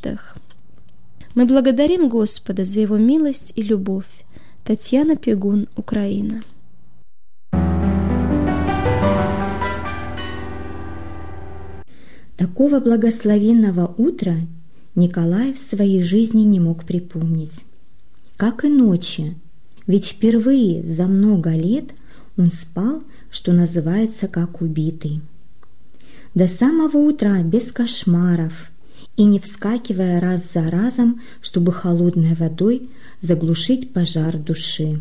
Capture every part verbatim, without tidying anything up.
нуждах. Мы благодарим Господа за Его милость и любовь. Татьяна Пегун, Украина. Такого благословенного утра Николай в своей жизни не мог припомнить. Как и ночи, ведь впервые за много лет он спал, что называется, как убитый. До самого утра без кошмаров и не вскакивая раз за разом, чтобы холодной водой заглушить пожар души.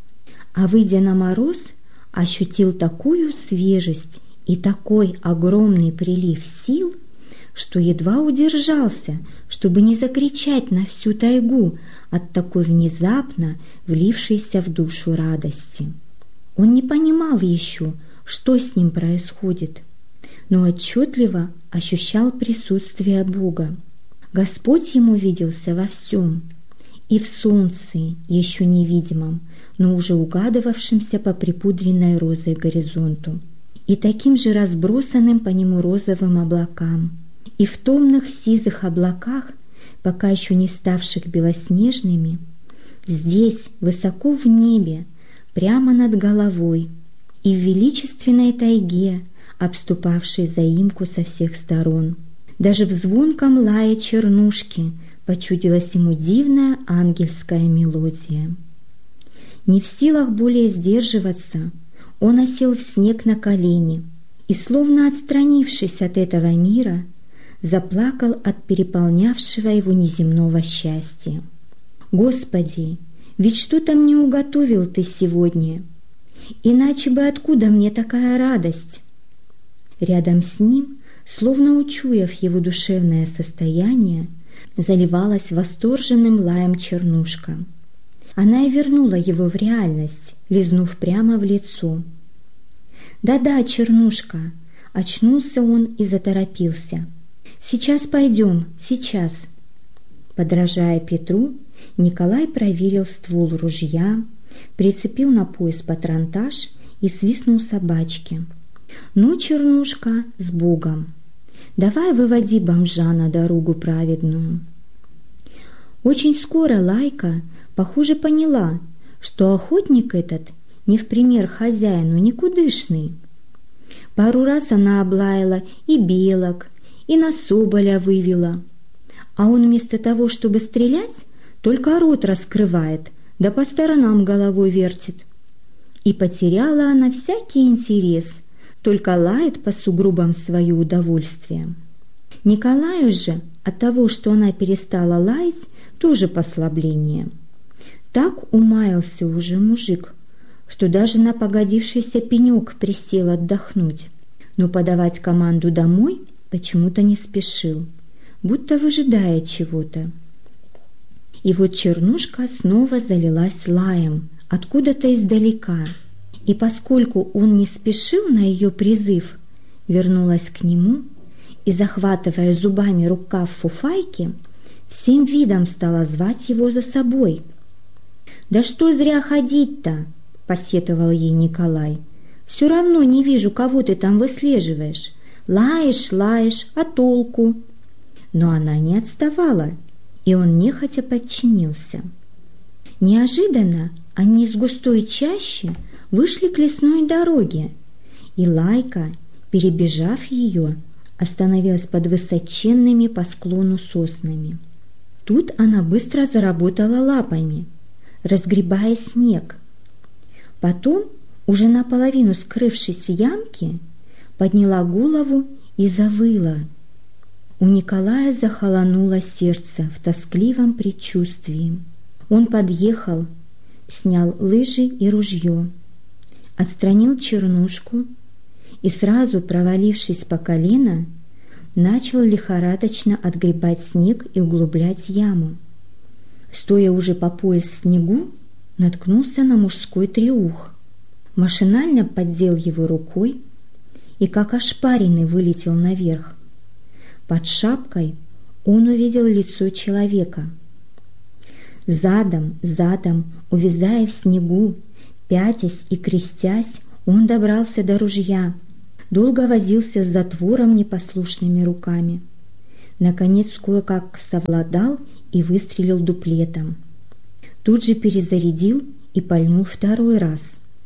А выйдя на мороз, ощутил такую свежесть и такой огромный прилив сил, что едва удержался, чтобы не закричать на всю тайгу от такой внезапно влившейся в душу радости. Он не понимал еще, что с ним происходит, но отчетливо ощущал присутствие Бога. Господь ему виделся во всем, и в солнце, еще невидимом, но уже угадывавшемся по припудренной розой горизонту, и таким же разбросанным по нему розовым облакам, и в томных сизых облаках, пока еще не ставших белоснежными, здесь, высоко в небе, прямо над головой, и в величественной тайге, обступавшей заимку со всех сторон. Даже в звонком лае чернушки почудилась ему дивная ангельская мелодия. Не в силах более сдерживаться, он осел в снег на колени и, словно отстранившись от этого мира, заплакал от переполнявшего его неземного счастья. «Господи, ведь что-то мне уготовил Ты сегодня, иначе бы откуда мне такая радость?» Рядом с ним, словно учуяв его душевное состояние, заливалась восторженным лаем чернушка. Она и вернула его в реальность, лизнув прямо в лицо. «Да-да, Чернушка!» — очнулся он и заторопился. «Сейчас пойдем, сейчас!» Подражая Петру, Николай проверил ствол ружья, прицепил на пояс патронтаж и свистнул собачке. «Ну, Чернушка, с Богом! Давай выводи бомжа на дорогу праведную!» Очень скоро Лайка, похоже, поняла, что охотник этот не в пример хозяину никудышный. Пару раз она облаяла и белок, и на соболя вывела, а он вместо того, чтобы стрелять, только рот раскрывает, да по сторонам головой вертит. И потеряла она всякий интерес, только лает по сугробам в свое удовольствие. Николаю же от того, что она перестала лаять, тоже послабление. Так умаялся уже мужик, что даже на погодившийся пенек присел отдохнуть, но подавать команду домой почему-то не спешил, будто выжидая чего-то. И вот Чернушка снова залилась лаем откуда-то издалека, и поскольку он не спешил на ее призыв, вернулась к нему и, захватывая зубами рукав фуфайки, всем видом стала звать его за собой. «Да что зря ходить-то!» — посетовал ей Николай. «Все равно не вижу, кого ты там выслеживаешь. Лаешь, лаешь, а толку?» Но она не отставала, и он нехотя подчинился. Неожиданно они из густой чащи вышли к лесной дороге, и Лайка, перебежав ее, остановилась под высоченными по склону соснами. Тут она быстро заработала лапами, разгребая снег. Потом, уже наполовину скрывшись в ямке, подняла голову и завыла. У Николая захолонуло сердце в тоскливом предчувствии. Он подъехал, снял лыжи и ружье, отстранил Чернушку и, сразу провалившись по колено, начал лихорадочно отгребать снег и углублять яму. Стоя уже по пояс в снегу, наткнулся на мужской треух, машинально поддел его рукой и, как ошпаренный, вылетел наверх. Под шапкой он увидел лицо человека. Задом, задом, увязая в снегу, пятясь и крестясь, он добрался до ружья, долго возился с затвором непослушными руками. Наконец кое-как совладал и выстрелил дуплетом. Тут же перезарядил и пальнул второй раз.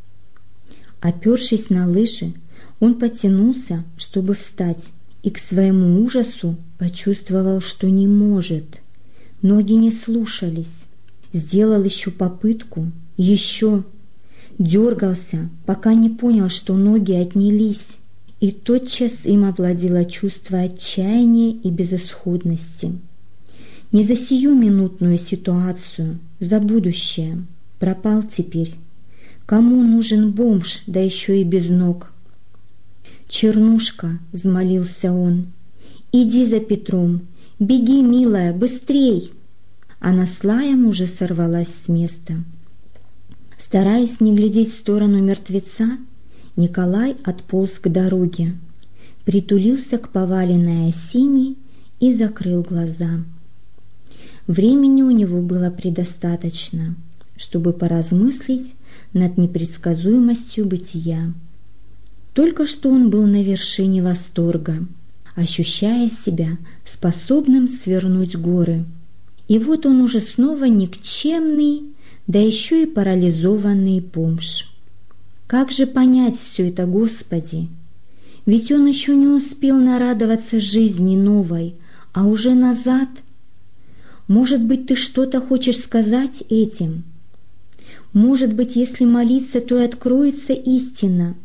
Опершись на лыжи, он потянулся, чтобы встать, и к своему ужасу почувствовал, что не может. Ноги не слушались. Сделал еще попытку, еще. Дергался, пока не понял, что ноги отнялись. И тотчас им овладело чувство отчаяния и безысходности. Не за сию минутную ситуацию, за будущее. Пропал теперь. Кому нужен бомж, да еще и без ног? «Чернушка», — взмолился он, — «иди за Петром, беги, милая, быстрей!» Она с лаем уже сорвалась с места. Стараясь не глядеть в сторону мертвеца, Николай отполз к дороге, притулился к поваленной осине и закрыл глаза. Времени у него было предостаточно, чтобы поразмыслить над непредсказуемостью бытия. Только что он был на вершине восторга, ощущая себя способным свернуть горы. И вот он уже снова никчемный, да еще и парализованный бомж. Как же понять все это, Господи? Ведь он еще не успел нарадоваться жизни новой, а уже назад. Может быть, ты что-то хочешь сказать этим? Может быть, если молиться, то и откроется истина.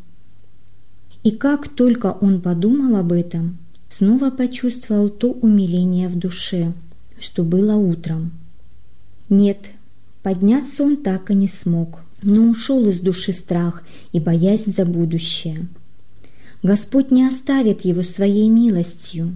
И как только он подумал об этом, снова почувствовал то умиление в душе, что было утром. Нет, подняться он так и не смог, но ушел из души страх и боязнь за будущее. Господь не оставит его своей милостью.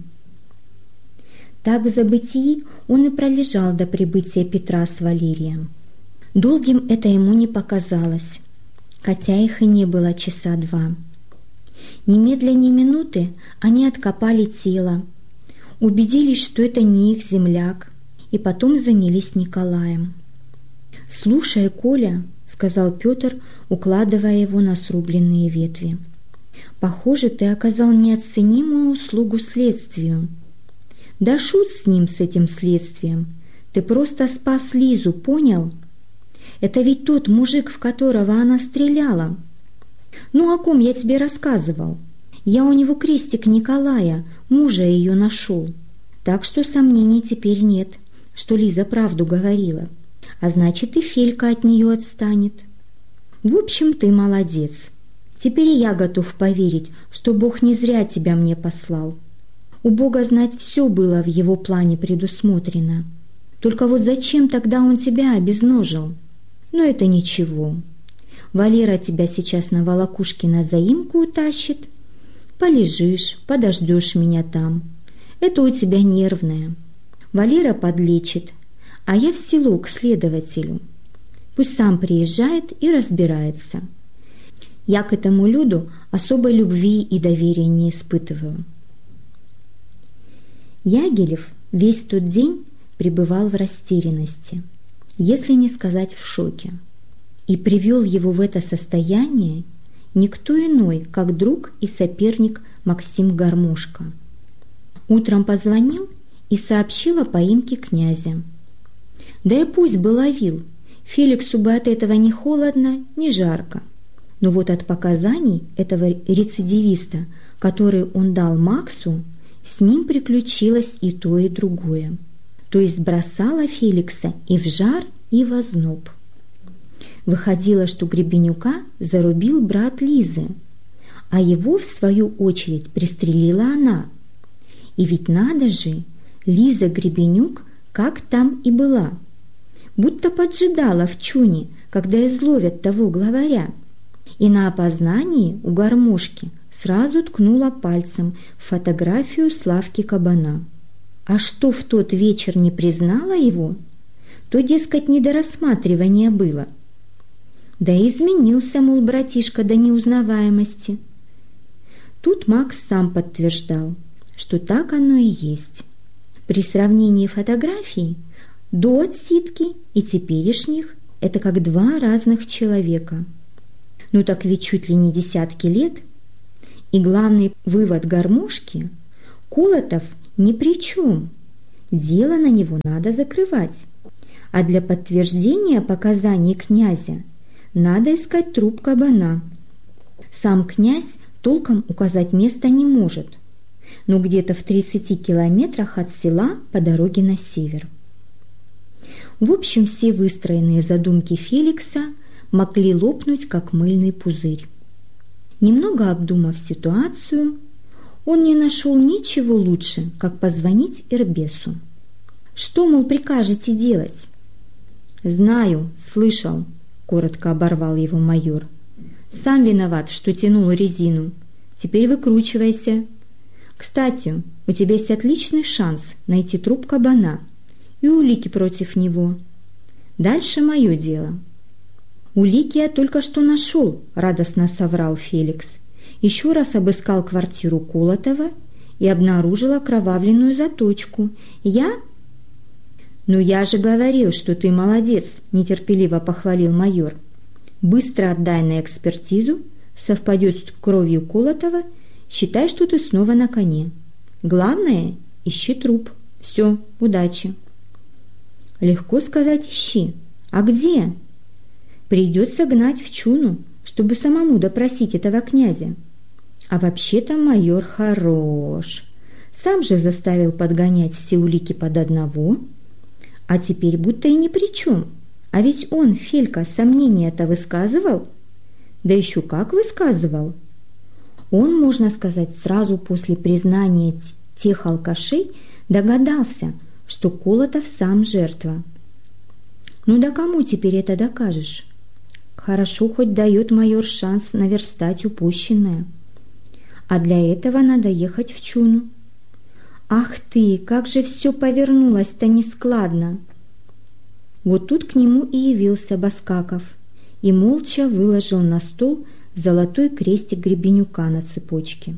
Так в забытии он и пролежал до прибытия Петра с Валерием. Долгим это ему не показалось, хотя их и не было часа два. Немедля ни минуты они откопали тело, убедились, что это не их земляк, и потом занялись Николаем. «Слушай, Коля», — сказал Петр, укладывая его на срубленные ветви, — «похоже, ты оказал неоценимую услугу следствию. Да шут с ним, с этим следствием. Ты просто спас Лизу, понял? Это ведь тот мужик, в которого она стреляла. Ну, о ком я тебе рассказывал? Я у него крестик Николая, мужа ее нашел. Так что сомнений теперь нет, что Лиза правду говорила. А значит, и Фелька от нее отстанет. В общем, ты молодец. Теперь я готов поверить, что Бог не зря тебя мне послал. У Бога, знать, все было в его плане предусмотрено. Только вот зачем тогда он тебя обезножил? Но это ничего. Валера тебя сейчас на волокушке на заимку утащит. Полежишь, подождешь меня там. Это у тебя нервное. Валера подлечит, а я в село к следователю. Пусть сам приезжает и разбирается. Я к этому люду особой любви и доверия не испытываю». Ягелев весь тот день пребывал в растерянности, если не сказать в шоке. И привел его в это состояние никто иной, как друг и соперник Максим Гармошка. Утром позвонил и сообщил о поимке князя. Да и пусть бы ловил, Феликсу бы от этого ни холодно, ни жарко. Но вот от показаний этого рецидивиста, которые он дал Максу, с ним приключилось и то, и другое. То есть бросало Феликса и в жар, и в озноб. Выходило, что Гребенюка зарубил брат Лизы, а его, в свою очередь, пристрелила она. И ведь надо же, Лиза Гребенюк как там и была, будто поджидала в чуне, когда изловят того главаря, и на опознании у Гармошки сразу ткнула пальцем в фотографию Славки Кабана. А что в тот вечер не признала его, то, дескать, не до рассматривания было. Да и изменился, мол, братишка до неузнаваемости. Тут Макс сам подтверждал, что так оно и есть. При сравнении фотографий до отсидки и теперешних это как два разных человека. Ну так ведь чуть ли не десятки лет. И главный вывод Гармошки: Колотов ни при чем. Дело на него надо закрывать. А для подтверждения показаний князя надо искать труп кабана. Сам князь толком указать место не может, но где-то в тридцати километрах от села по дороге на север. В общем, все выстроенные задумки Феликса могли лопнуть, как мыльный пузырь. Немного обдумав ситуацию, он не нашел ничего лучше, как позвонить Эрбесу. «Что, мол, прикажете делать?» «Знаю, слышал», — коротко оборвал его майор. «Сам виноват, что тянул резину. Теперь выкручивайся. Кстати, у тебя есть отличный шанс найти труп кабана и улики против него. Дальше мое дело». «Улики я только что нашел», — радостно соврал Феликс. Еще раз обыскал квартиру Колотова и обнаружил окровавленную заточку. «Я...» «Ну я же говорил, что ты молодец», — нетерпеливо похвалил майор. «Быстро отдай на экспертизу, совпадет с кровью Колотова, считай, что ты снова на коне. Главное, ищи труп. Все, удачи». «Легко сказать ищи. А где?» «Придется гнать в чуну, чтобы самому допросить этого князя. А вообще-то майор хорош. Сам же заставил подгонять все улики под одного. А теперь будто и ни при чем. А ведь он, Фелька, сомнения-то высказывал. Да еще как высказывал. Он, можно сказать, сразу после признания тех алкашей догадался, что Колотов сам жертва. Ну да кому теперь это докажешь? Хорошо, хоть дает майор шанс наверстать упущенное. А для этого надо ехать в чуну. Ах ты, как же все повернулось-то нескладно! Вот тут к нему и явился Баскаков и молча выложил на стол золотой крестик Гребенюка на цепочке.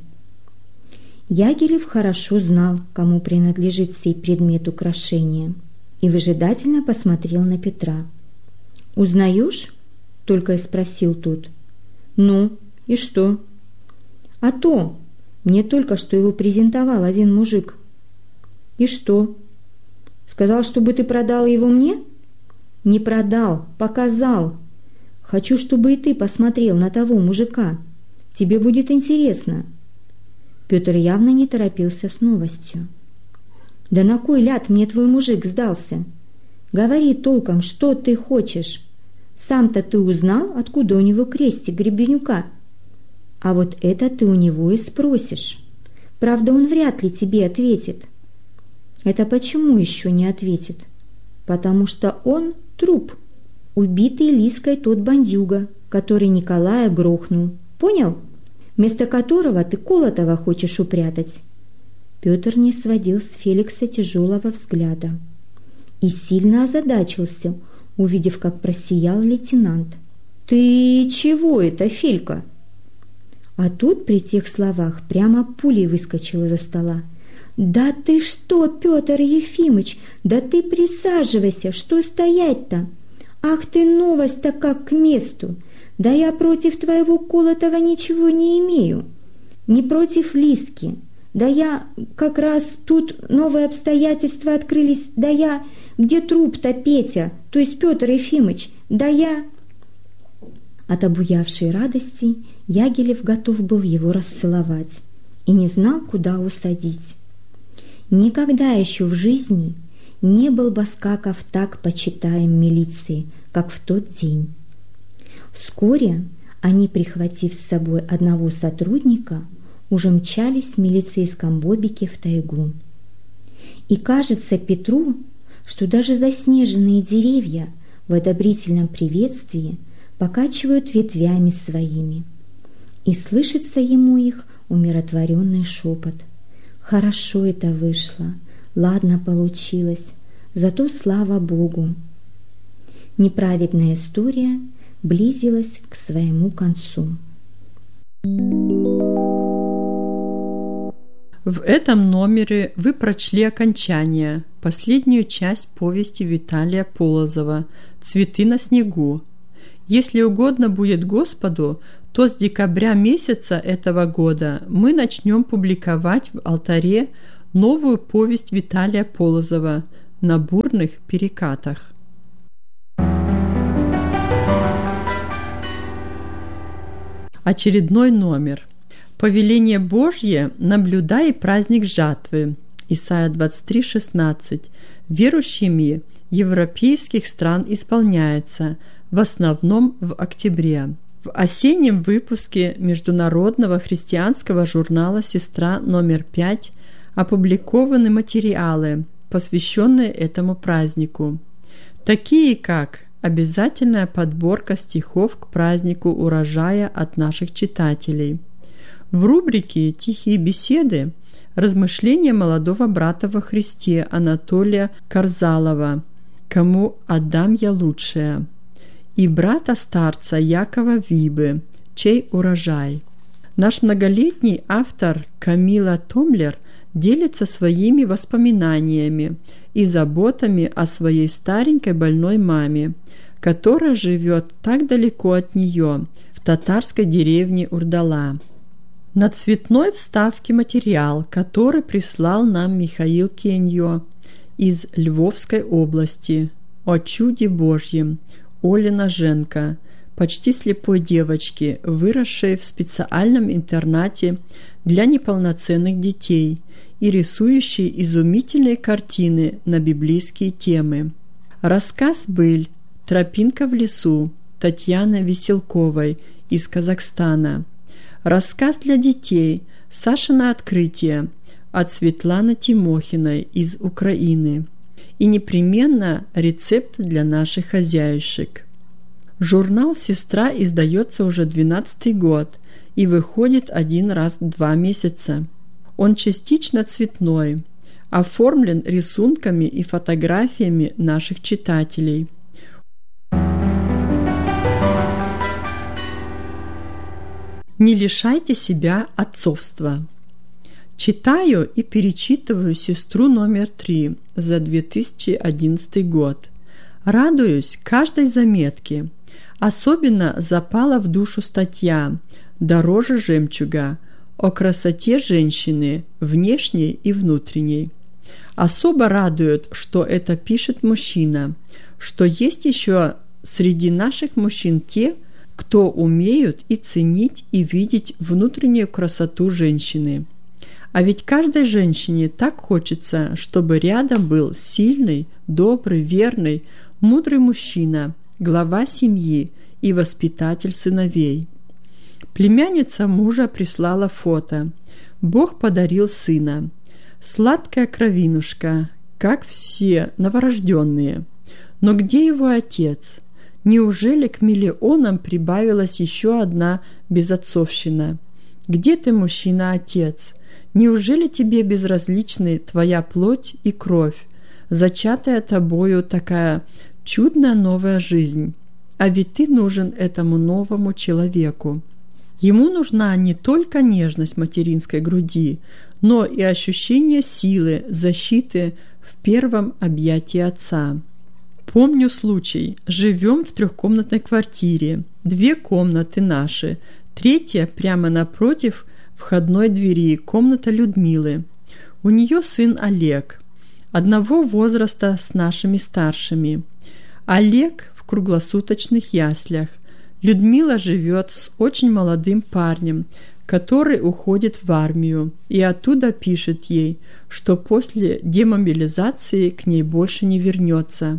Ягелев хорошо знал, кому принадлежит сей предмет украшения, и выжидательно посмотрел на Петра. «Узнаешь?» — только и спросил тот. «Ну, и что?» «А то! Мне только что его презентовал один мужик». «И что? Сказал, чтобы ты продал его мне?» «Не продал, показал. Хочу, чтобы и ты посмотрел на того мужика. Тебе будет интересно». Петр явно не торопился с новостью. «Да на кой ляд мне твой мужик сдался? Говори толком, что ты хочешь. Сам-то ты узнал, откуда у него крестик Гребенюка? А вот это ты у него и спросишь. Правда, он вряд ли тебе ответит». «Это почему еще не ответит?» «Потому что он труп, убитый Лиской тот бандюга, который Николая грохнул. Понял? Вместо которого ты Колотова хочешь упрятать». Петр не сводил с Феликса тяжелого взгляда и сильно озадачился, увидев, как просиял лейтенант. «Ты чего это, Фелька?» А тут при тех словах прямо пулей выскочил из-за стола. «Да ты что, Петр Ефимыч, да ты присаживайся, что стоять-то? Ах ты, новость-то как к месту! Да я против твоего Колотова ничего не имею, не против Лиски. Да я как раз тут новые обстоятельства открылись, да я... Где труп-то, Петя, то есть Петр Ефимыч, да я...» От обуявшей радости Ягелев готов был его расцеловать и не знал, куда усадить. Никогда еще в жизни не был Баскаков так почитаем милиции, как в тот день. Вскоре они, прихватив с собой одного сотрудника, уже мчались в милицейском бобике в тайгу. И кажется Петру, что даже заснеженные деревья в одобрительном приветствии покачивают ветвями своими, и слышится ему их умиротворенный шепот. Хорошо это вышло, ладно получилось, зато слава Богу. Неправедная история близилась к своему концу. В этом номере вы прочли окончание, последнюю часть повести Виталия Полозова «Цветы на снегу». Если угодно будет Господу, то с декабря месяца этого года мы начнем публиковать в «Алтаре» новую повесть Виталия Полозова «На бурных перекатах». Очередной номер. Повеление Божье «Наблюдай праздник жатвы». Исайя двадцать три шестнадцать. Верующими европейских стран исполняется, в основном в октябре. В осеннем выпуске международного христианского журнала «Сестра» номер пять опубликованы материалы, посвященные этому празднику, такие как обязательная подборка стихов к празднику урожая от наших читателей. В рубрике «Тихие беседы» размышления молодого брата во Христе Анатолия Карзалова «Кому отдам я лучшее» и брата-старца Якова Вибы «Чей урожай». Наш многолетний автор Камила Томлер делится своими воспоминаниями и заботами о своей старенькой больной маме, которая живет так далеко от нее, в татарской деревне Урдала. На цветной вставке материал, который прислал нам Михаил Кеньо из Львовской области о чуде Божьем Оли Ноженко, почти слепой девочки, выросшей в специальном интернате для неполноценных детей и рисующей изумительные картины на библейские темы. Рассказ «Быль. Тропинка в лесу» Татьяны Веселковой из Казахстана. Рассказ для детей «Сашино открытие» от Светланы Тимохиной из Украины. И непременно рецепт для наших хозяюшек. Журнал «Сестра» издается уже двенадцатый год и выходит один раз в два месяца. Он частично цветной, оформлен рисунками и фотографиями наших читателей. Не лишайте себя отцовства. Читаю и перечитываю «Сестру» номер три за две тысячи одиннадцатый год. Радуюсь каждой заметке. Особенно запала в душу статья «Дороже жемчуга» о красоте женщины, внешней и внутренней. Особо радует, что это пишет мужчина, что есть еще среди наших мужчин те, кто умеют и ценить, и видеть внутреннюю красоту женщины. А ведь каждой женщине так хочется, чтобы рядом был сильный, добрый, верный, мудрый мужчина, глава семьи и воспитатель сыновей. Племянница мужа прислала фото. Бог подарил сына. Сладкая кровинушка, как все новорожденные. Но где его отец? Неужели к миллионам прибавилась еще одна безотцовщина? Где ты, мужчина-отец? Неужели тебе безразличны твоя плоть и кровь, зачатая тобою такая чудная новая жизнь? А ведь ты нужен этому новому человеку. Ему нужна не только нежность материнской груди, но и ощущение силы, защиты в первом объятии отца. Помню случай. Живем в трехкомнатной квартире. Две комнаты наши. Третья прямо напротив входной двери, комната Людмилы. У нее сын Олег, одного возраста с нашими старшими. Олег в круглосуточных яслях. Людмила живет с очень молодым парнем, который уходит в армию, и оттуда пишет ей, что после демобилизации к ней больше не вернется.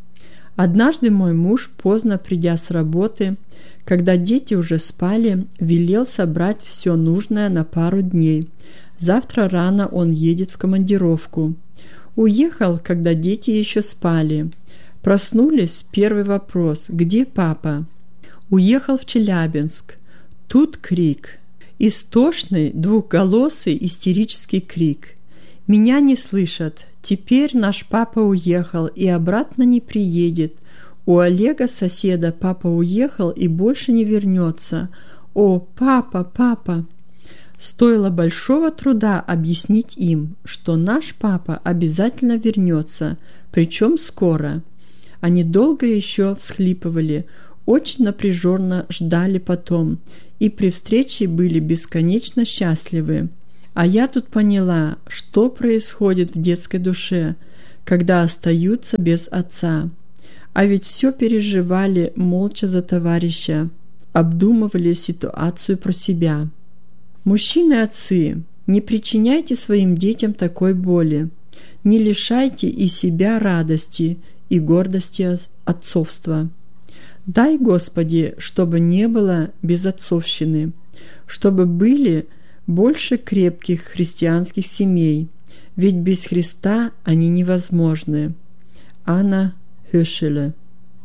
Однажды мой муж, поздно придя с работы, когда дети уже спали, велел собрать все нужное на пару дней. Завтра рано он едет в командировку. Уехал, когда дети еще спали. Проснулись, первый вопрос: «Где папа?» Уехал в Челябинск. Тут крик. Истошный, двухголосый, истерический крик. «Меня не слышат. Теперь наш папа уехал и обратно не приедет. У Олега, соседа, папа уехал и больше не вернется. О, папа, папа!» Стоило большого труда объяснить им, что наш папа обязательно вернется, причем скоро. Они долго еще всхлипывали, очень напряженно ждали потом и при встрече были бесконечно счастливы. А я тут поняла, что происходит в детской душе, когда остаются без отца. А ведь все переживали молча за товарища, обдумывали ситуацию про себя. Мужчины-отцы, не причиняйте своим детям такой боли, не лишайте и себя радости и гордости отцовства. Дай, Господи, чтобы не было безотцовщины, чтобы были больше крепких христианских семей, ведь без Христа они невозможны. Анна Höschele.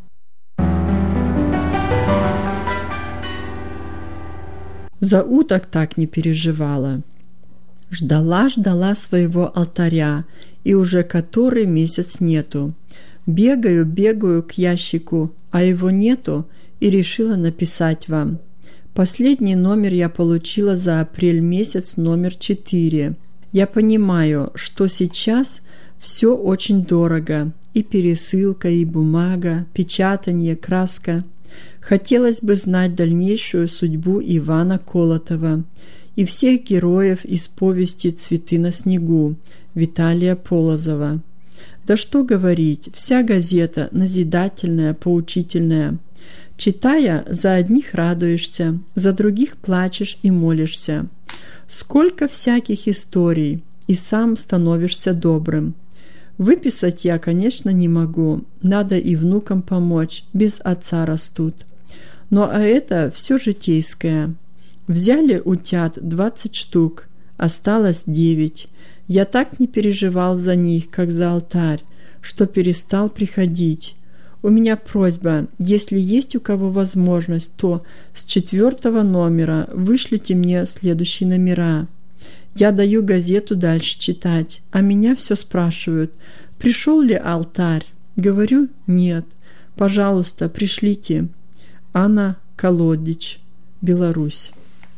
За уток так не переживала. Ждала-ждала своего алтаря, и уже который месяц нету. Бегаю, бегаю к ящику, а его нету, и решила написать вам. Последний номер я получила за апрель месяц, номер четыре. Я понимаю, что сейчас все очень дорого, и пересылка, и бумага, печатание, краска. Хотелось бы знать дальнейшую судьбу Ивана Колотова и всех героев из повести «Цветы на снегу» Виталия Полозова. Да что говорить, вся газета назидательная, поучительная. Читая, за одних радуешься, за других плачешь и молишься. Сколько всяких историй, и сам становишься добрым. Выписать я, конечно, не могу, надо и внукам помочь, без отца растут. Но а это все житейское. Взяли утят двадцать штук, осталось девять. Я так не переживал за них, как за алтарь, что перестал приходить. У меня просьба, если есть у кого возможность, то с четвертого номера вышлите мне следующие номера. Я даю газету дальше читать, а меня все спрашивают, пришел ли алтарь? Говорю, нет. Пожалуйста, пришлите. Анна Колодич, Беларусь.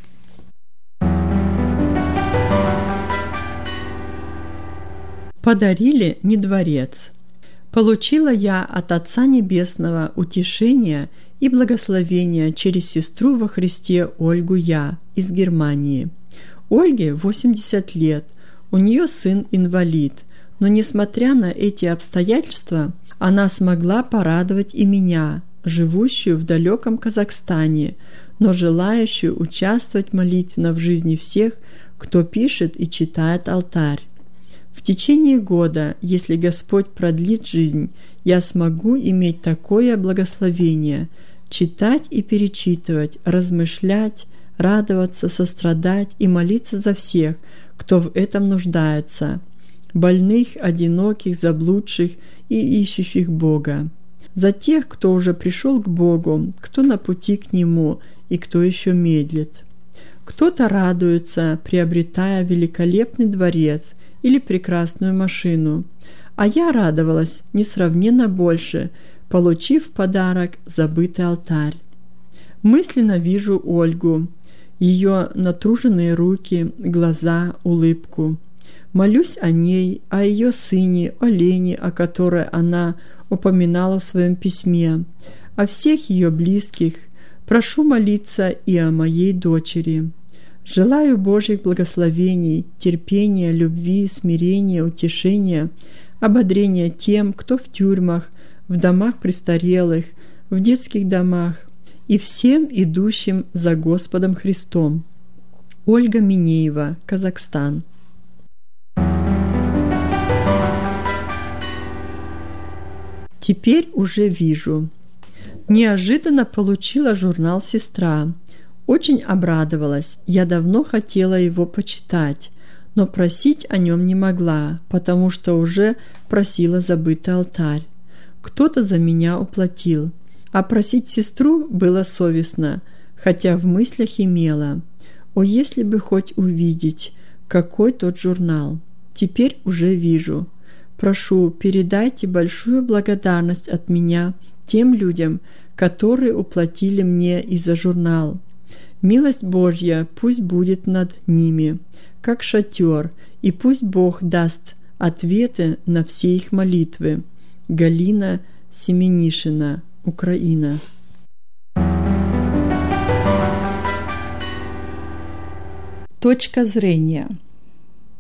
Подарили не дворец. Получила я от Отца Небесного утешение и благословение через сестру во Христе Ольгу Я из Германии. Ольге восемьдесят лет, у нее сын инвалид, но несмотря на эти обстоятельства, она смогла порадовать и меня, живущую в далеком Казахстане, но желающую участвовать молитвенно в жизни всех, кто пишет и читает алтарь. В течение года, если Господь продлит жизнь, я смогу иметь такое благословение – читать и перечитывать, размышлять, радоваться, сострадать и молиться за всех, кто в этом нуждается, больных, одиноких, заблудших и ищущих Бога, за тех, кто уже пришел к Богу, кто на пути к Нему и кто еще медлит. Кто-то радуется, приобретая великолепный дворец или прекрасную машину, а я радовалась несравненно больше, получив в подарок забытый алтарь. Мысленно вижу Ольгу, ее натруженные руки, глаза, улыбку. Молюсь о ней, о ее сыне, о Лене, о которой она упоминала в своем письме, о всех ее близких. Прошу молиться и о моей дочери. Желаю Божьих благословений, терпения, любви, смирения, утешения, ободрения тем, кто в тюрьмах, в домах престарелых, в детских домах и всем идущим за Господом Христом. Ольга Минеева, Казахстан. Теперь уже вижу. Неожиданно получила журнал «Сестра». Очень обрадовалась, я давно хотела его почитать, но просить о нем не могла, потому что уже просила забытый алтарь. Кто-то за меня уплатил, а просить сестру было совестно, хотя в мыслях имела. О, если бы хоть увидеть, какой тот журнал! Теперь уже вижу. Прошу, передайте большую благодарность от меня тем людям, которые уплатили мне и за журнал. Милость Божья пусть будет над ними, как шатер, и пусть Бог даст ответы на все их молитвы. Галина Семенишина, Украина. Точка зрения.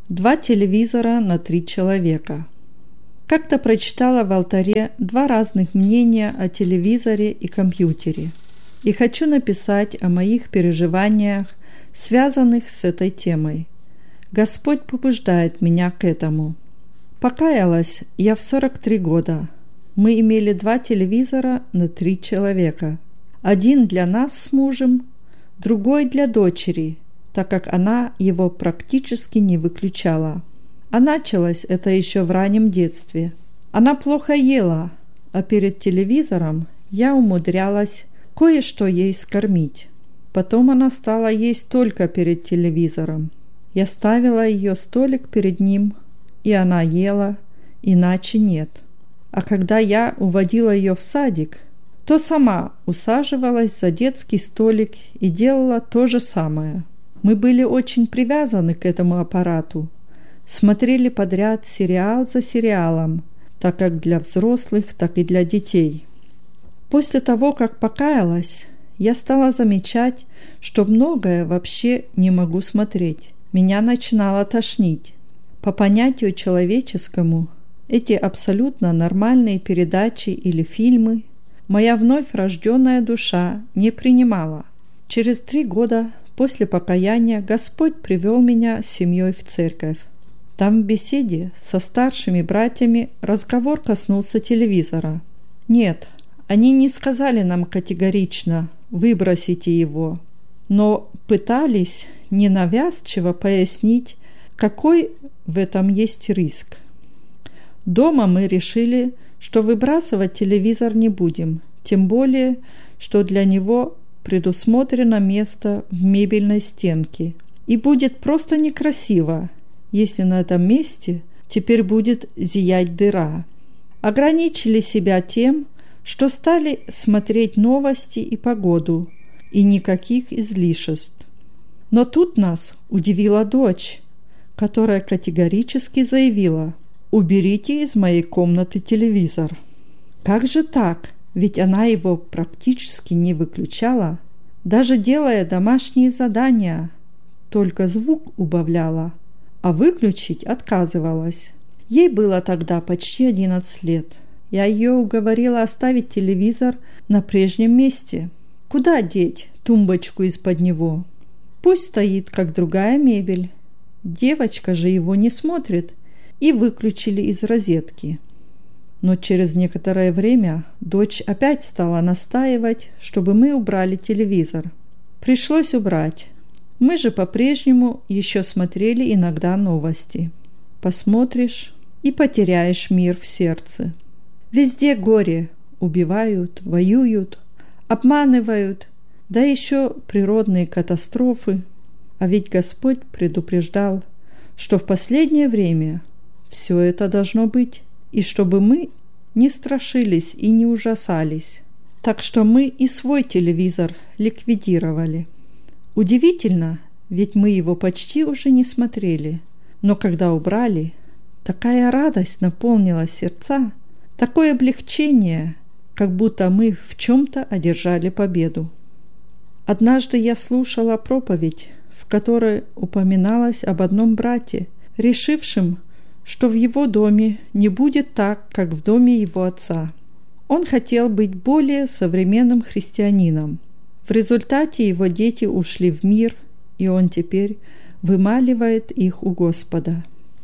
Два телевизора на три человека. Как-то прочитала в алтаре два разных мнения о телевизоре и компьютере. И хочу написать о моих переживаниях, связанных с этой темой. Господь побуждает меня к этому. Покаялась я в сорок три года. Мы имели два телевизора на три человека. Один для нас с мужем, другой для дочери, так как она его практически не выключала. А началось это еще в раннем детстве. Она плохо ела, а перед телевизором я умудрялась кое-что ей скормить. Потом она стала есть только перед телевизором. Я ставила ее столик перед ним, и она ела, иначе нет. А когда я уводила ее в садик, то сама усаживалась за детский столик и делала то же самое. Мы были очень привязаны к этому аппарату. Смотрели подряд сериал за сериалом, так как для взрослых, так и для детей. После того, как покаялась, я стала замечать, что многое вообще не могу смотреть. Меня начинало тошнить. По понятию человеческому, эти абсолютно нормальные передачи или фильмы моя вновь рожденная душа не принимала. Через три года после покаяния Господь привел меня с семьей в церковь. Там в беседе со старшими братьями разговор коснулся телевизора. Нет, они не сказали нам категорично «выбросите его», но пытались ненавязчиво пояснить, какой в этом есть риск. Дома мы решили, что выбрасывать телевизор не будем, тем более, что для него предусмотрено место в мебельной стенке, и будет просто некрасиво, если на этом месте теперь будет зиять дыра. Ограничили себя тем, что стали смотреть новости и погоду, и никаких излишеств. Но тут нас удивила дочь, которая категорически заявила: «Уберите из моей комнаты телевизор». Как же так? Ведь она его практически не выключала, даже делая домашние задания, только звук убавляла, а выключить отказывалась. Ей было тогда почти одиннадцать лет. Я ее уговорила оставить телевизор на прежнем месте. Куда деть тумбочку из-под него? Пусть стоит, как другая мебель. Девочка же его не смотрит, и выключили из розетки. Но через некоторое время дочь опять стала настаивать, чтобы мы убрали телевизор. Пришлось убрать. Мы же по-прежнему еще смотрели иногда новости. Посмотришь и потеряешь мир в сердце. Везде горе. Убивают, воюют, обманывают, да еще природные катастрофы. А ведь Господь предупреждал, что в последнее время все это должно быть, и чтобы мы не страшились и не ужасались. Так что мы и свой телевизор ликвидировали. Удивительно, ведь мы его почти уже не смотрели. Но когда убрали, такая радость наполнила сердца, такое облегчение, как будто мы в чем-то одержали победу. Однажды я слушала проповедь, в которой упоминалось об одном брате, решившем, что в его доме не будет так, как в доме его отца. Он хотел быть более современным христианином. В результате его дети ушли в мир, и он теперь вымаливает их у Господа.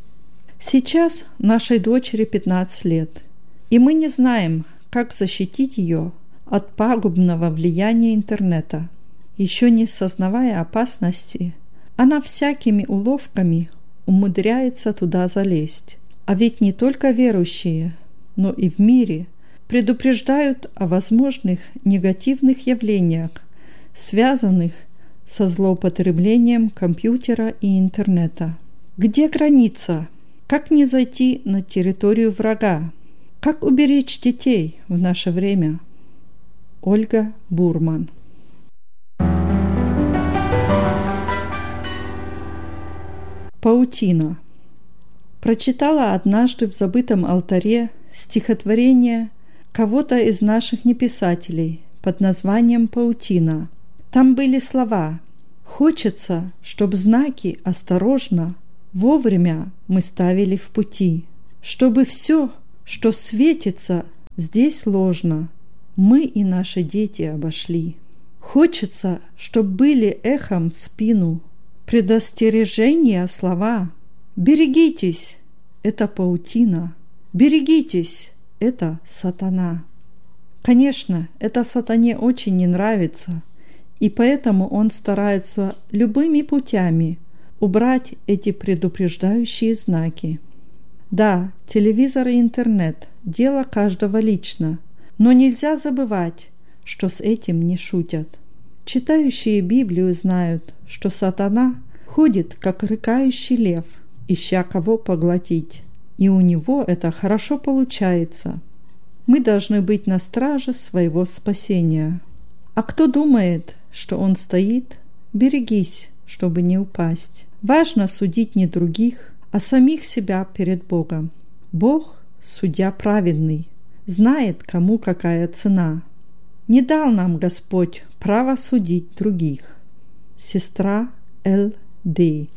Сейчас нашей дочери пятнадцать лет, и мы не знаем, как защитить ее от пагубного влияния интернета. Еще не сознавая опасности, она всякими уловками умудряется туда залезть. А ведь не только верующие, но и в мире предупреждают о возможных негативных явлениях, связанных со злоупотреблением компьютера и интернета. Где граница? Как не зайти на территорию врага? Как уберечь детей в наше время? Ольга Бурман. Паутина. Прочитала однажды в забытом алтаре стихотворение кого-то из наших неписателей под названием «Паутина». Там были слова: «Хочется, чтоб знаки осторожно вовремя мы ставили в пути, чтобы все, что светится, здесь ложно, мы и наши дети обошли. Хочется, чтоб были эхом в спину предостережения слова. Берегитесь, это паутина, берегитесь, это сатана. Конечно, это сатане очень не нравится, и поэтому он старается любыми путями убрать эти предупреждающие знаки. Да, телевизор и интернет – дело каждого лично, но нельзя забывать, что с этим не шутят. Читающие Библию знают, что сатана ходит, как рыкающий лев, ища кого поглотить, и у него это хорошо получается. Мы должны быть на страже своего спасения. А кто думает, что он стоит, берегись, чтобы не упасть. Важно судить не других, а самих себя перед Богом. Бог – судья праведный, знает, кому какая цена. Не дал нам Господь право судить других. Сестра Л. Д.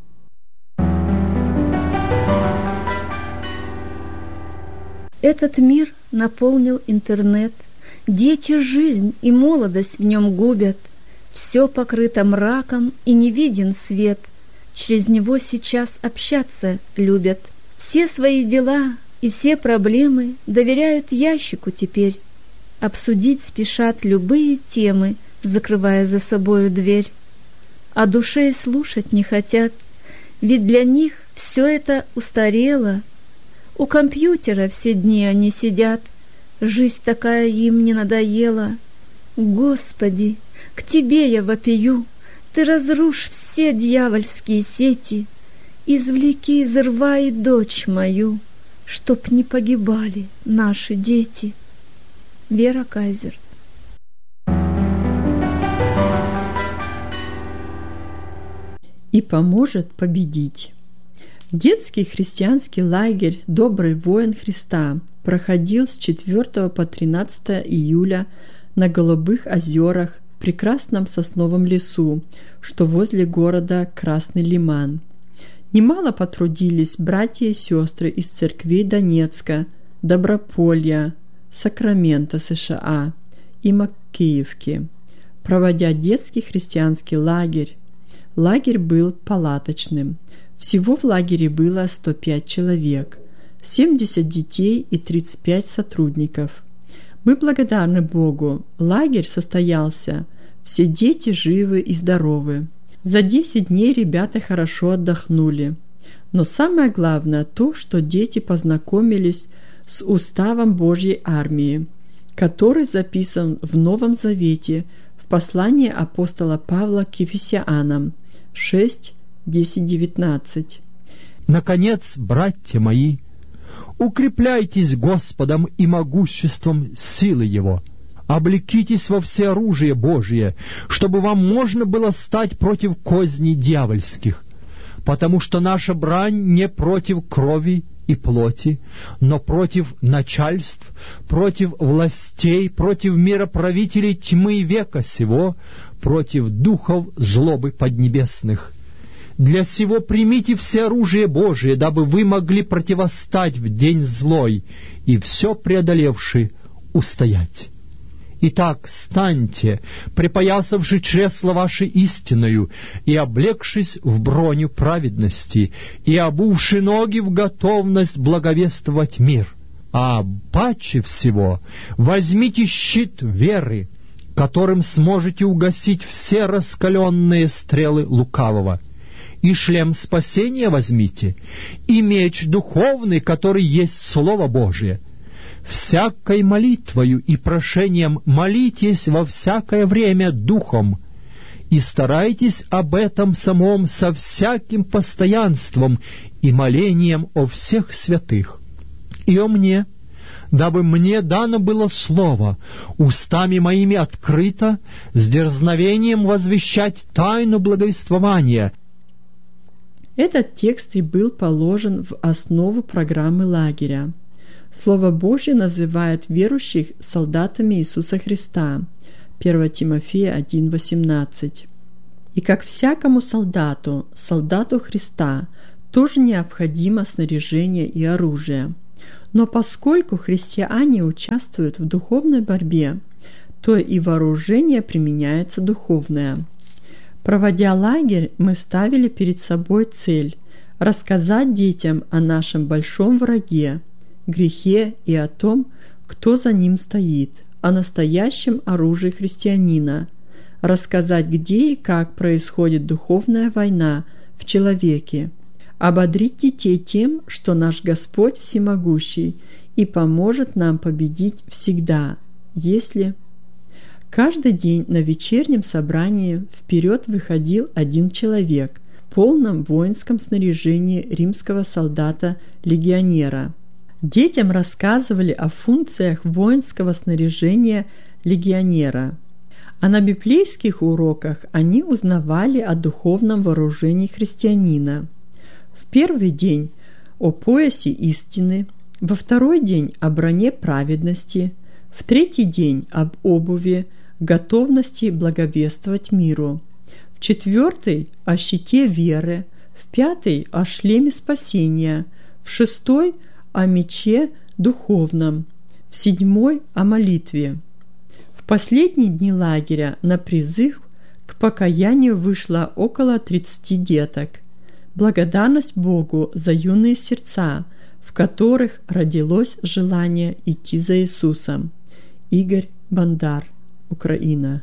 Этот мир наполнил интернет. Дети жизнь и молодость в нем губят. Все покрыто мраком и не виден свет. Через него сейчас общаться любят. Все свои дела и все проблемы доверяют ящику теперь. Обсудить спешат любые темы, закрывая за собою дверь. О душе и слушать не хотят, ведь для них все это устарело. У компьютера все дни они сидят, жизнь такая им не надоела. Господи, к Тебе я вопию, Ты разрушь все дьявольские сети, извлеки из рва и дочь мою, чтоб не погибали наши дети. Вера Кайзер. И поможет победить. Детский христианский лагерь «Добрый воин Христа» проходил с четвёртого по тринадцатое июля на Голубых озерах в прекрасном сосновом лесу, что возле города Красный Лиман. Немало потрудились братья и сестры из церквей Донецка, Доброполья, Сакрамента, США и Макеевки, проводя детский христианский лагерь. Лагерь был палаточным. Всего в лагере было сто пять человек, семьдесят детей и тридцать пять сотрудников. Мы благодарны Богу, лагерь состоялся, все дети живы и здоровы. За десять дней ребята хорошо отдохнули. Но самое главное то, что дети познакомились с уставом Божьей армии, который записан в Новом Завете в послании апостола Павла к Ефесянам шесть, десять, девятнадцать. Наконец, братья мои, укрепляйтесь Господом и могуществом силы Его, облекитесь во всеоружие Божие, чтобы вам можно было стать против козней дьявольских, потому что наша брань не против крови и плоти, но против начальств, против властей, против мироправителей тьмы века сего, против духов злобы поднебесных. Для сего примите все оружие Божие, дабы вы могли противостать в день злой и все преодолевши устоять. Итак, станьте, припоясавши чресло ваше истиною, и облегшись в броню праведности, и обувши ноги в готовность благовествовать мир. А паче всего возьмите щит веры, которым сможете угасить все раскаленные стрелы лукавого. И шлем спасения возьмите, и меч духовный, который есть Слово Божие. Всякой молитвою и прошением молитесь во всякое время духом, и старайтесь об этом самом со всяким постоянством и молением о всех святых. И о мне, дабы мне дано было слово, устами моими открыто, с дерзновением возвещать тайну благовествования. Этот текст и был положен в основу программы лагеря. Слово Божье называет верующих солдатами Иисуса Христа. первое Тимофея один, восемнадцать. И как всякому солдату, солдату Христа, тоже необходимо снаряжение и оружие. Но поскольку христиане участвуют в духовной борьбе, то и вооружение применяется духовное. Проводя лагерь, мы ставили перед собой цель – рассказать детям о нашем большом враге, грехе и о том, кто за ним стоит, о настоящем оружии христианина, рассказать, где и как происходит духовная война в человеке, ободрить детей тем, что наш Господь всемогущий и поможет нам победить всегда, если... Каждый день на вечернем собрании вперед выходил один человек в полном воинском снаряжении римского солдата-легионера. Детям рассказывали о функциях воинского снаряжения легионера, а на библейских уроках они узнавали о духовном вооружении христианина. В первый день о поясе истины, во второй день о броне праведности, в третий день об обуви, готовности благовествовать миру, в четвертый – о щите веры, в пятый – о шлеме спасения, в шестой – о мече духовном, в седьмой – о молитве. В последние дни лагеря на призыв к покаянию вышло около тридцати деток. Благодарность Богу за юные сердца, в которых родилось желание идти за Иисусом. Игорь Бандар, Украина.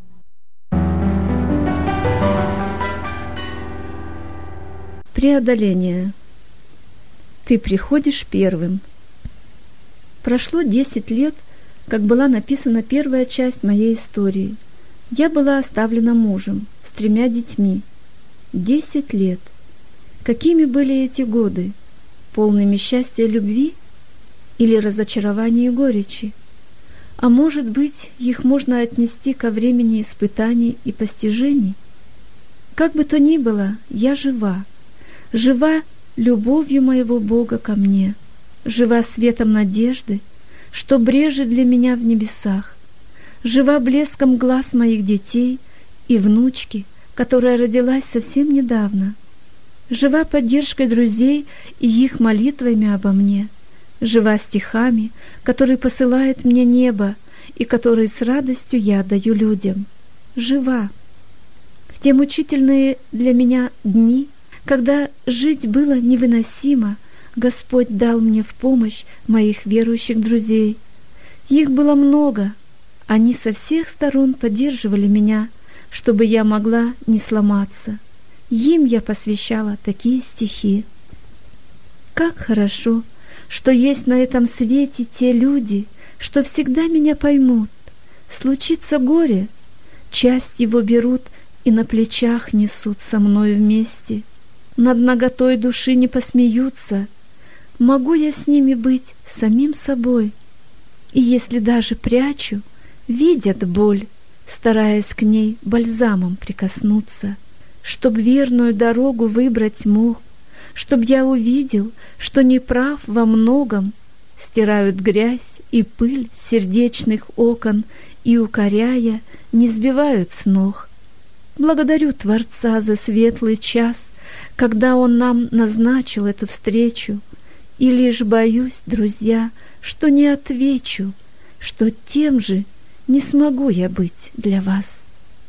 Преодоление. Ты приходишь первым. Прошло десять лет, как была написана первая часть моей истории. Я была оставлена мужем с тремя детьми. Десять лет. Какими были эти годы? Полными счастья, любви или разочарования и горечи? А может быть, их можно отнести ко времени испытаний и постижений? Как бы то ни было, я жива. Жива любовью моего Бога ко мне. Жива светом надежды, что брежет для меня в небесах. Жива блеском глаз моих детей и внучки, которая родилась совсем недавно. Жива поддержкой друзей и их молитвами обо мне. Жива стихами, которые посылает мне небо и которые с радостью я отдаю людям. Жива. В те мучительные для меня дни, когда жить было невыносимо, Господь дал мне в помощь моих верующих друзей. Их было много. Они со всех сторон поддерживали меня, чтобы я могла не сломаться. Им я посвящала такие стихи. Как хорошо, что есть на этом свете те люди, что всегда меня поймут. Случится горе, часть его берут и на плечах несут со мной вместе. Над наготой души не посмеются. Могу я с ними быть самим собой. И если даже прячу, видят боль, стараясь к ней бальзамом прикоснуться, чтоб верную дорогу выбрать мог, чтоб я увидел, что неправ во многом, стирают грязь и пыль сердечных окон и, укоряя, не сбивают с ног. Благодарю Творца за светлый час, когда Он нам назначил эту встречу, и лишь боюсь, друзья, что не отвечу, что тем же не смогу я быть для вас.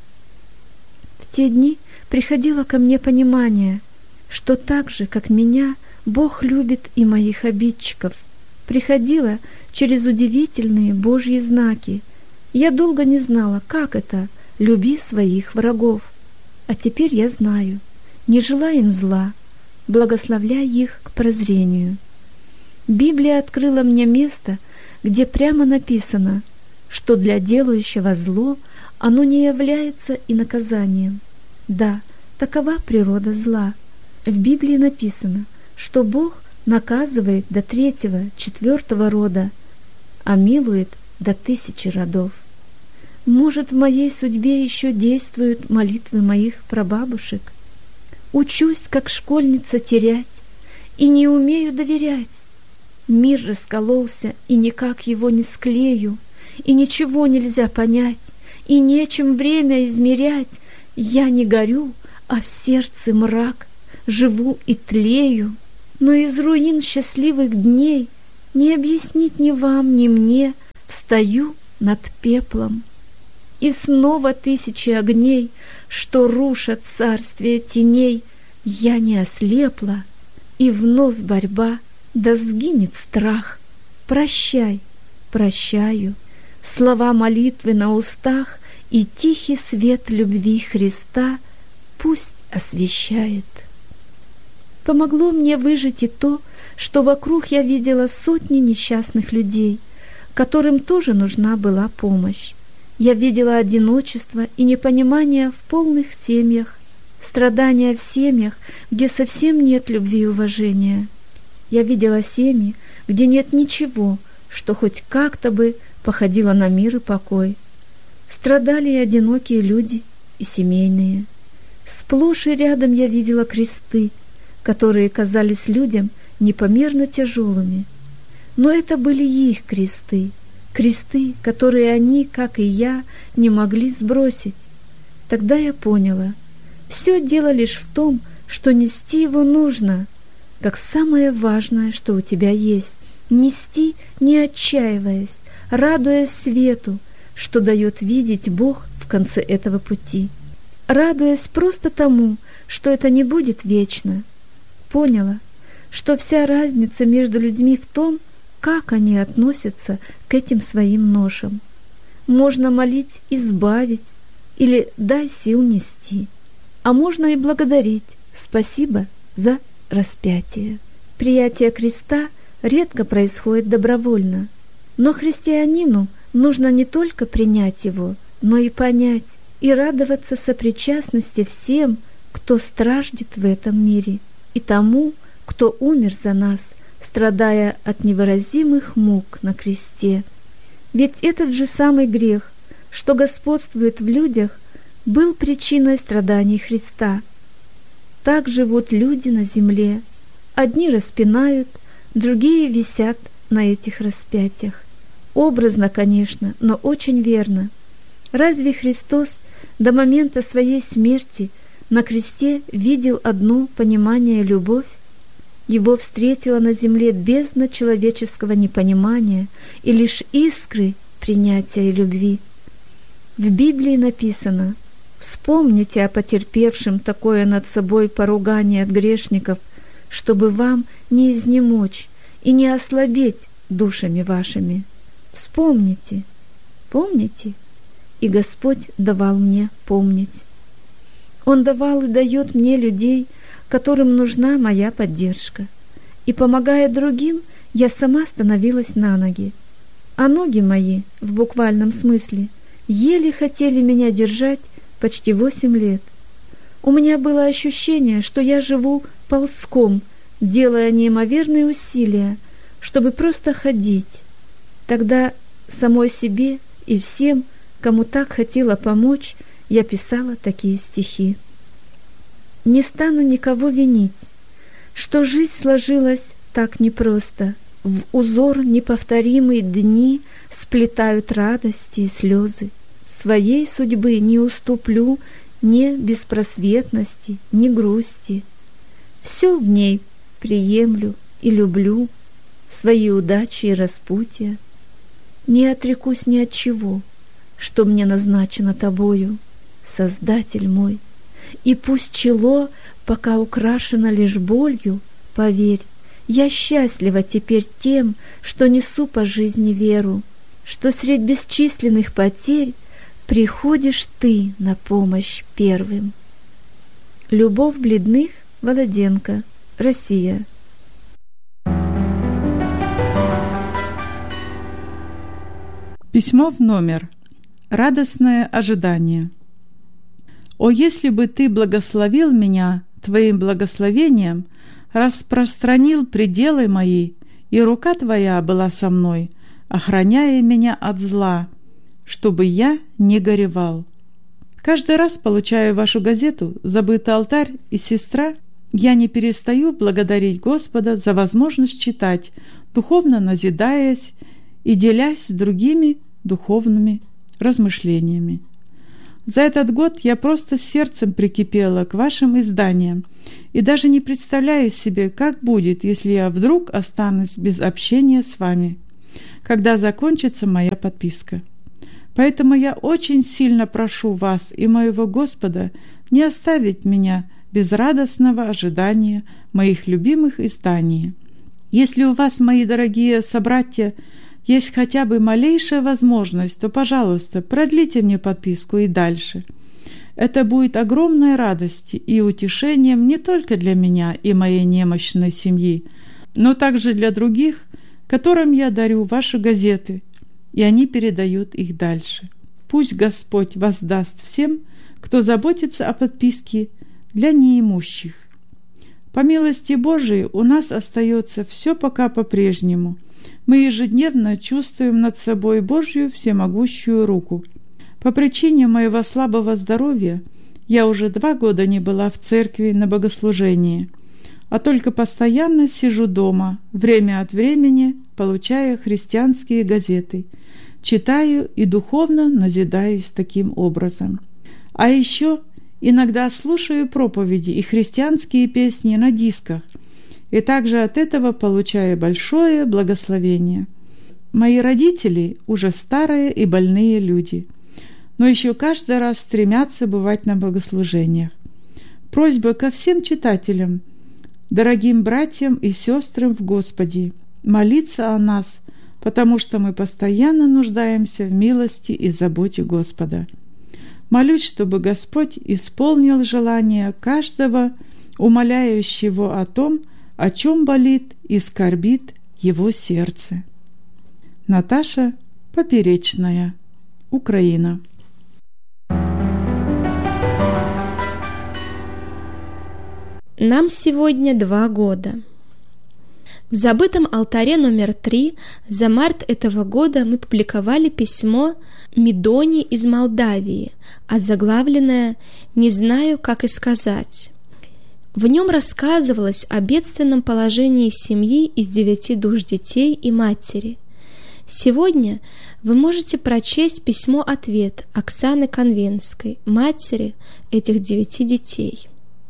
В те дни приходило ко мне понимание, что так же, как меня, Бог любит и моих обидчиков. Приходило через удивительные Божьи знаки. Я долго не знала, как это — люби своих врагов. А теперь я знаю, не желай им зла, благословляй их к прозрению. Библия открыла мне место, где прямо написано, что для делающего зло оно не является и наказанием. Да, такова природа зла. В Библии написано, что Бог наказывает до третьего, четвертого рода, а милует до тысячи родов. Может, в моей судьбе еще действуют молитвы моих прабабушек? Учусь, как школьница, терять, и не умею доверять. Мир раскололся, и никак его не склею, и ничего нельзя понять, и нечем время измерять. Я не горю, а в сердце мрак, живу и тлею, но из руин счастливых дней не объяснить ни вам, ни мне, встаю над пеплом. И снова тысячи огней, что рушат царствие теней, я не ослепла, и вновь борьба, да сгинет страх. Прощай, прощаю, слова молитвы на устах, и тихий свет любви Христа пусть освещает. Помогло мне выжить и то, что вокруг я видела сотни несчастных людей, которым тоже нужна была помощь. Я видела одиночество и непонимание в полных семьях, страдания в семьях, где совсем нет любви и уважения. Я видела семьи, где нет ничего, что хоть как-то бы походило на мир и покой. Страдали и одинокие люди, и семейные. Сплошь и рядом я видела кресты, которые казались людям непомерно тяжелыми. Но это были их кресты, кресты, которые они, как и я, не могли сбросить. Тогда я поняла, все дело лишь в том, что нести его нужно, как самое важное, что у тебя есть. Нести, не отчаиваясь, радуясь свету, что дает видеть Бог в конце этого пути. Радуясь просто тому, что это не будет вечно. Поняла, что вся разница между людьми в том, как они относятся к этим своим ношам. Можно молить избавить или дай сил нести, а можно и благодарить спасибо за распятие. Приятие креста редко происходит добровольно, но христианину нужно не только принять его, но и понять, и радоваться сопричастности всем, кто страждет в этом мире, и тому, кто умер за нас, страдая от невыразимых мук на кресте. Ведь этот же самый грех, что господствует в людях, был причиной страданий Христа. Так живут люди на земле. Одни распинают, другие висят на этих распятиях. Образно, конечно, но очень верно. Разве Христос до момента своей смерти на кресте видел одно понимание — любовь? Его встретила на земле бездна человеческого непонимания и лишь искры принятия и любви. В Библии написано: «Вспомните о потерпевшем такое над собой поругание от грешников, чтобы вам не изнемочь и не ослабеть душами вашими». Вспомните, помните? И Господь давал мне помнить. Он давал и дает мне людей, которым нужна моя поддержка. И, помогая другим, я сама становилась на ноги. А ноги мои, в буквальном смысле, еле хотели меня держать почти восемь лет. У меня было ощущение, что я живу ползком, делая неимоверные усилия, чтобы просто ходить. Тогда самой себе и всем, кому так хотела помочь, я писала такие стихи. Не стану никого винить, что жизнь сложилась так непросто. В узор неповторимый дни сплетают радости и слезы. Своей судьбы не уступлю ни беспросветности, ни грусти. Все в ней приемлю и люблю, свои удачи и распутья. Не отрекусь ни от чего, что мне назначено тобою, Создатель мой. И пусть чело пока украшено лишь болью, поверь, я счастлива теперь тем, что несу по жизни веру, что средь бесчисленных потерь приходишь ты на помощь первым. Любовь Бледных, Володенко, Россия. Письмо в номер. Радостное ожидание. «О, если бы Ты благословил меня Твоим благословением, распространил пределы мои, и рука Твоя была со мной, охраняя меня от зла, чтобы я не горевал». Каждый раз, получая вашу газету «Забытый алтарь» и «Сестра», я не перестаю благодарить Господа за возможность читать, духовно назидаясь и делясь с другими духовными размышлениями. За этот год я просто сердцем прикипела к вашим изданиям и даже не представляю себе, как будет, если я вдруг останусь без общения с вами, когда закончится моя подписка. Поэтому я очень сильно прошу вас и моего Господа не оставить меня без радостного ожидания моих любимых изданий. Если у вас, мои дорогие собратья, есть хотя бы малейшая возможность, то, пожалуйста, продлите мне подписку и дальше. Это будет огромной радостью и утешением не только для меня и моей немощной семьи, но также для других, которым я дарю ваши газеты, и они передают их дальше. Пусть Господь воздаст всем, кто заботится о подписке для неимущих. По милости Божией у нас остается все пока по-прежнему. Мы ежедневно чувствуем над собой Божью всемогущую руку. По причине моего слабого здоровья я уже два года не была в церкви на богослужении, а только постоянно сижу дома, время от времени получая христианские газеты, читаю и духовно назидаюсь таким образом. А еще иногда слушаю проповеди и христианские песни на дисках, и также от этого получаю большое благословение. Мои родители уже старые и больные люди, но еще каждый раз стремятся бывать на богослужениях. Просьба ко всем читателям, дорогим братьям и сестрам в Господе, молиться о нас, потому что мы постоянно нуждаемся в милости и заботе Господа. Молюсь, чтобы Господь исполнил желание каждого, умоляющего о том, о чем болит и скорбит его сердце. Наташа Поперечная, Украина. Нам сегодня два года. В забытом алтаре номер три за март этого года мы публиковали письмо Мидони из Молдавии, озаглавленное «Не знаю, как и сказать». В нем рассказывалось о бедственном положении семьи из девяти душ детей и матери. Сегодня вы можете прочесть письмо-ответ Оксаны Конвенской, матери этих девяти детей.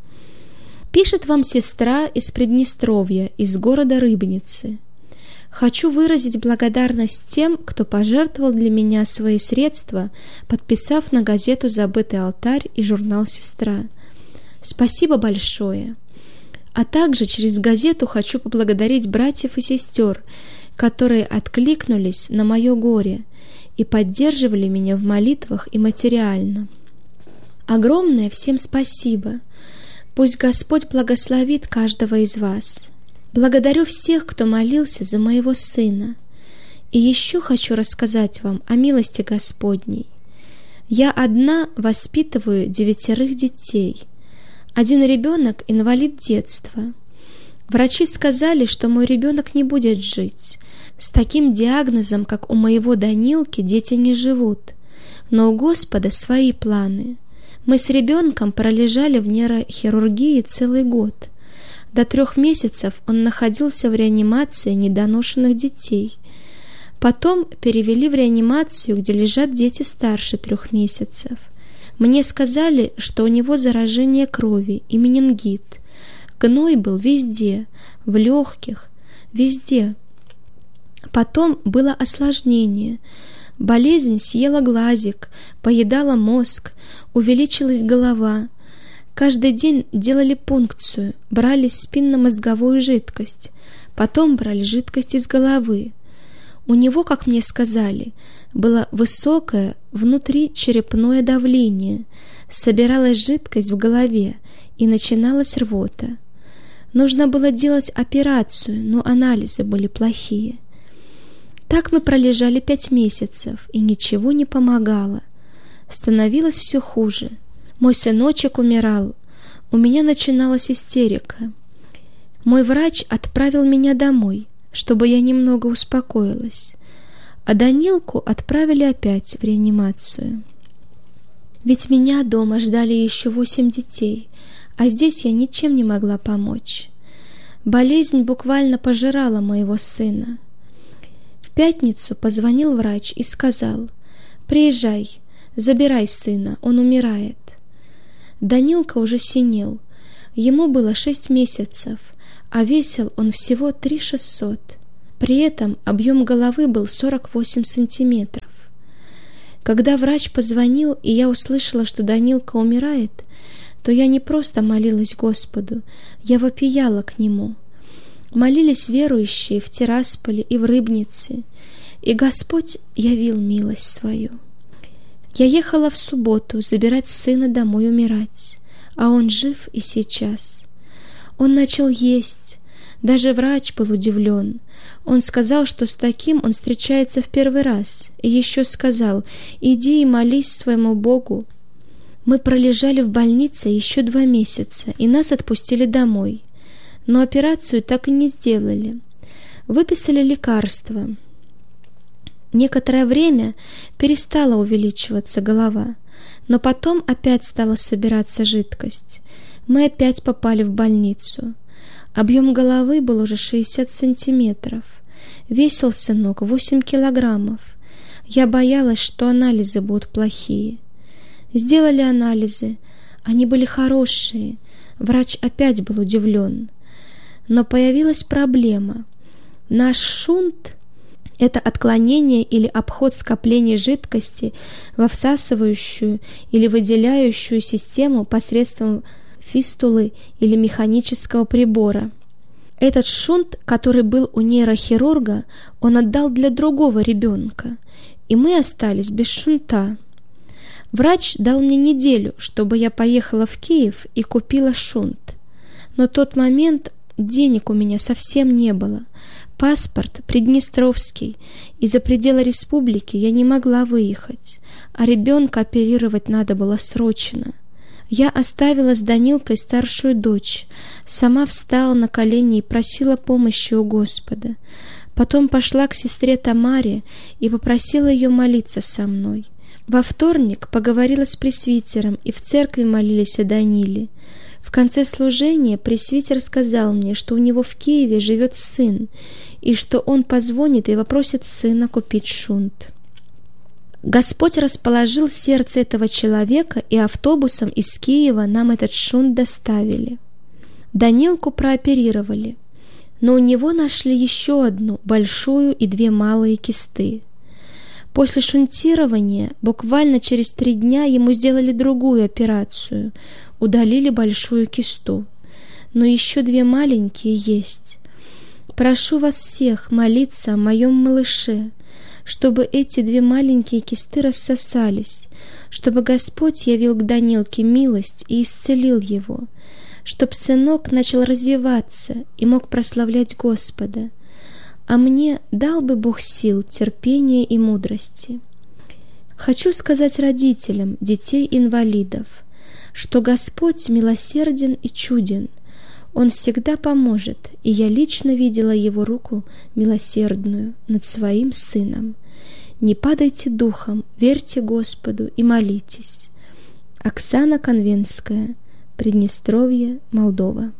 Пишет вам сестра из Приднестровья, из города Рыбницы. Хочу выразить благодарность тем, кто пожертвовал для меня свои средства, подписав на газету «Забытый алтарь» и журнал «Сестра». Спасибо большое. А также через газету хочу поблагодарить братьев и сестер, которые откликнулись на мое горе и поддерживали меня в молитвах и материально. Огромное всем спасибо. Пусть Господь благословит каждого из вас. Благодарю всех, кто молился за моего сына. И еще хочу рассказать вам о милости Господней. Я одна воспитываю девятерых детей. Один ребенок – инвалид детства. Врачи сказали, что мой ребенок не будет жить. С таким диагнозом, как у моего Данилки, дети не живут. Но у Господа свои планы. Мы с ребенком пролежали в нейрохирургии целый год. До трех месяцев он находился в реанимации недоношенных детей. Потом перевели в реанимацию, где лежат дети старше трех месяцев. Мне сказали, что у него заражение крови и менингит. Гной был везде, в легких, везде. Потом было осложнение. Болезнь съела глазик, поедала мозг, увеличилась голова. Каждый день делали пункцию, брали спинномозговую жидкость, потом брали жидкость из головы. У него, как мне сказали, было высокое внутричерепное давление, собиралась жидкость в голове и начиналась рвота. Нужно было делать операцию, но анализы были плохие. Так мы пролежали пять месяцев, и ничего не помогало. Становилось все хуже. Мой сыночек умирал. У меня начиналась истерика. Мой врач отправил меня домой, чтобы я немного успокоилась. А Данилку отправили опять в реанимацию. Ведь меня дома ждали еще восемь детей, а здесь я ничем не могла помочь. Болезнь буквально пожирала моего сына. В пятницу позвонил врач и сказал: «Приезжай, забирай сына, он умирает». Данилка уже синел, ему было шесть месяцев, а весил он всего три шестьсот. При этом объем головы был сорок восемь сантиметров. Когда врач позвонил, и я услышала, что Данилка умирает, то я не просто молилась Господу, я вопияла к Нему. Молились верующие в Тирасполе и в Рыбнице, и Господь явил милость свою. Я ехала в субботу забирать сына домой умирать, а он жив и сейчас. Он начал есть, даже врач был удивлен. Он сказал, что с таким он встречается в первый раз, и еще сказал: «Иди и молись своему Богу». Мы пролежали в больнице еще два месяца, и нас отпустили домой, но операцию так и не сделали. Выписали лекарства. Некоторое время перестала увеличиваться голова, но потом опять стала собираться жидкость. Мы опять попали в больницу. Объем головы был уже шестьдесят сантиметров. Весил сынок восемь килограммов. Я боялась, что анализы будут плохие. Сделали анализы. Они были хорошие. Врач опять был удивлен. Но появилась проблема. Наш шунт — это отклонение или обход скоплений жидкости во всасывающую или выделяющую систему посредством фистулы или механического прибора. Этот шунт, который был у нейрохирурга, он отдал для другого ребенка, и мы остались без шунта. Врач дал мне неделю, чтобы я поехала в Киев и купила шунт. Но в тот момент денег у меня совсем не было. Паспорт приднестровский, и за пределы республики я не могла выехать, а ребенка оперировать надо было срочно. Я оставила с Данилкой старшую дочь, сама встала на колени и просила помощи у Господа. Потом пошла к сестре Тамаре и попросила ее молиться со мной. Во вторник поговорила с пресвитером, и в церкви молились о Даниле. В конце служения пресвитер сказал мне, что у него в Киеве живет сын, и что он позвонит и попросит сына купить шунт. Господь расположил сердце этого человека, и автобусом из Киева нам этот шунт доставили. Данилку прооперировали, но у него нашли еще одну большую и две малые кисты. После шунтирования буквально через три дня ему сделали другую операцию, удалили большую кисту, но еще две маленькие есть. Прошу вас всех молиться о моем малыше, чтобы эти две маленькие кисты рассосались, чтобы Господь явил к Данилке милость и исцелил его, чтоб сынок начал развиваться и мог прославлять Господа, а мне дал бы Бог сил, терпения и мудрости. Хочу сказать родителям детей-инвалидов, что Господь милосерден и чуден, Он всегда поможет, и я лично видела Его руку милосердную над своим сыном. Не падайте духом, верьте Господу и молитесь. Оксана Конвенская, Приднестровье, Молдова.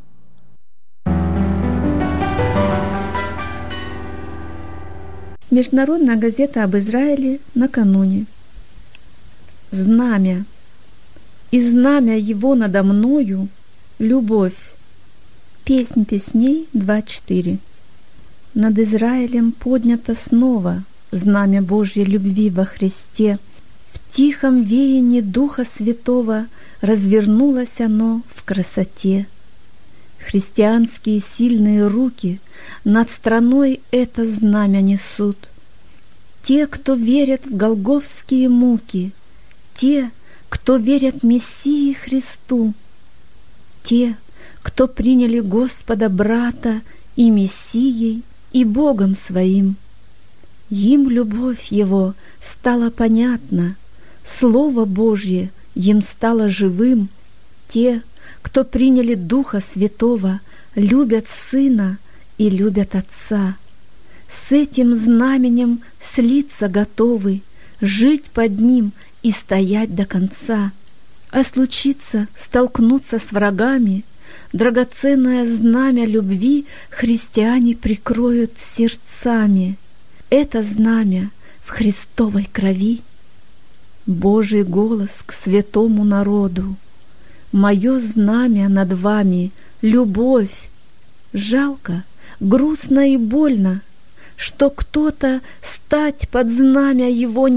Международная газета об Израиле накануне. Знамя. И знамя его надо мною — любовь. Песнь песней два четыре. Над Израилем поднято снова знамя Божьей любви во Христе. В тихом веянии Духа Святого развернулось оно в красоте. Христианские сильные руки над страной это знамя несут. Те, кто верят в голгофские муки, те, кто верят Мессии Христу, те, кто приняли Господа брата и Мессией, и Богом своим. Им любовь Его стала понятна, Слово Божье им стало живым. Те, кто приняли Духа Святого, любят Сына и любят Отца. С этим знаменем слиться готовы, жить под ним и стоять до конца. А случится столкнуться с врагами, драгоценное знамя любви христиане прикроют сердцами. Это знамя в Христовой крови. Божий голос к святому народу. Мое знамя над вами — любовь. Жалко, грустно и больно, что кто-то стать под знамя его